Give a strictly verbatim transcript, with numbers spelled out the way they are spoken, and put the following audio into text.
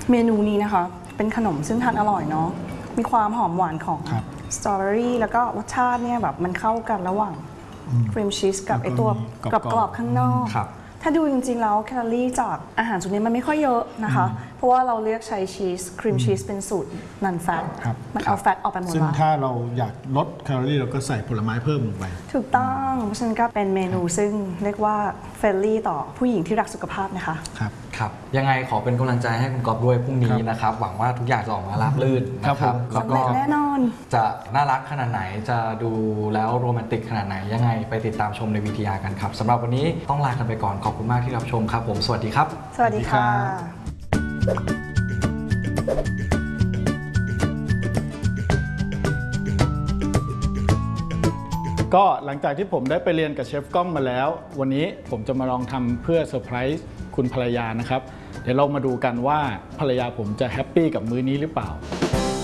เมนูนี้นะคะเป็นขนมซึ่งทานอร่อยเนาะมีความหอมหวานของสตรอเบอรี่แล้วก็รสชาติเนี่ยแบบมันเข้ากันระหว่างครีมชีสกับไอตัวกรอบๆข้างนอกถ้าดูจริงๆแล้วแคลอรี่จากอาหารส่วนนี้มันไม่ค่อยเยอะนะคะเพราะว่าเราเลือกใช้ชีสครีมชีสเป็นสูตรนันแฟตมันเอาแฟตออกไปหมดแล้วซึ่งถ้าเราอยากลดแคลอรี่เราก็ใส่ผลไม้เพิ่มลงไปถูกต้องเพราะฉะนั้นก็เป็นเมนูซึ่งเรียกว่าเฟรนลี่ต่อผู้หญิงที่รักสุขภาพนะคะครับครับยังไงขอเป็นกำลังใจให้คุณก๊อฟด้วยพรุ่งนี้นะครับหวังว่าทุกอย่างจะออกมาราบรื่นนะครับแล้วก็แน่นอนจะน่ารักขนาดไหนจะดูแล้วโรแมนติกขนาดไหนยังไงไปติดตามชมใน วี ที อาร์ กันครับสำหรับวันนี้ต้องลากันไปก่อนขอบคุณมากที่รับชมครับผมสวัสดีครับสวัสดีค่ะก็หลังจากที่ผมได้ไปเรียนกับเชฟก้องมาแล้ววันนี้ผมจะมาลองทำเพื่อเซอร์ไพรส์คุณภรรยานะครับเดี๋ยวเรามาดูกันว่าภรรยาผมจะแฮปปี้กับมื้อนี้หรือเปล่า